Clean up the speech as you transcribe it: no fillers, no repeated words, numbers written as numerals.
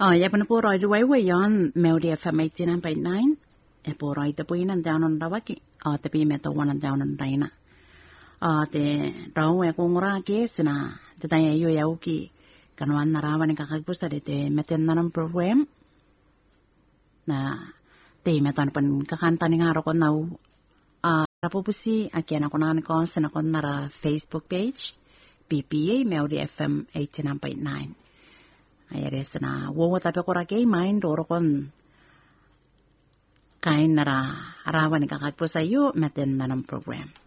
Ya pun po roi duai we yon Melody FM 89.9. Po roi te puinan jaunon rawaki. Tapi me to wanan jaunon raina. Te rau e kongora ke sina te tanya yo ya uki kanuan narawan ni kakagpusta de te meten nanam program. Na te meton pen kakanta ni ngaro ko nau rapupusi akian ako nan ko sina ko nara Facebook page PPA Melody FM 89.9. Ayare sana wo tapi ko ra kay mind doro kon kain nara arawan ni kakagpusta yo meten nanam program.